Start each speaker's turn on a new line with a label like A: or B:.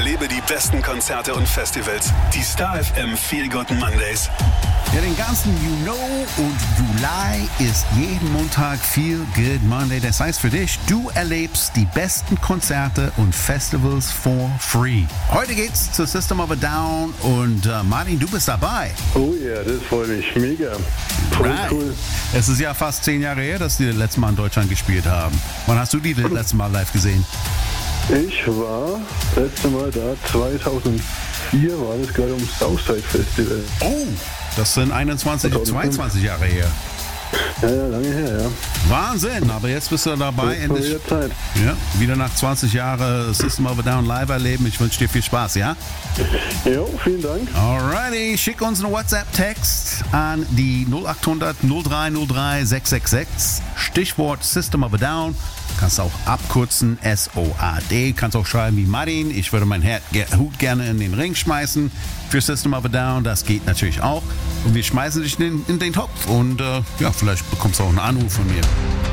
A: Erlebe die besten Konzerte und Festivals. Die Star FM Feel Good Mondays.
B: Ja, den ganzen Juni und Juli ist jeden Montag Feel Good Monday. Das heißt für dich, du erlebst die besten Konzerte und Festivals for free. Heute geht's zu System of a Down und Martin, du bist dabei.
C: Oh ja, das freut mich mega. Voll cool.
B: Es ist ja fast 10 Jahre her, dass die das letzte Mal in Deutschland gespielt haben. Wann hast du die das letzte Mal live gesehen?
C: Ich war das letzte Mal da, 2004 war das gerade ums Southside Festival.
B: Oh, das sind 22 Jahre her.
C: Ja, lange her, ja.
B: Wahnsinn, aber jetzt bist du dabei.
C: Endlich. Zeit.
B: Ja, wieder nach 20 Jahren System of a Down live erleben. Ich wünsche dir viel Spaß, ja?
C: Jo, vielen Dank.
B: Alrighty, schick uns einen WhatsApp-Text an die 0800 0303 666. Stichwort System of a Down. Kannst auch abkürzen, SOAD. Kannst auch schreiben wie Martin. Ich würde meinen Hut gerne in den Ring schmeißen für System of a Down. Das geht natürlich auch. Und wir schmeißen dich in den Topf. Und ja, vielleicht bekommst du auch einen Anruf von mir.